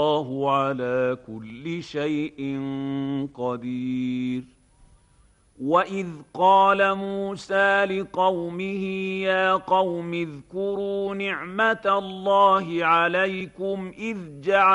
والله على كل شيء قدير. وإذ قال موسى لقومه يا قوم اذكروا نعمة الله عليكم إذ جعل